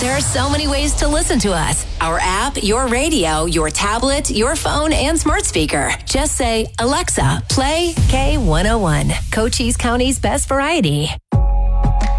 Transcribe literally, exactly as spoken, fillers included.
There are so many ways to listen to us. Our app, your radio, your tablet, your phone, and smart speaker. Just say, Alexa, play K one oh one, Cochise County's best variety.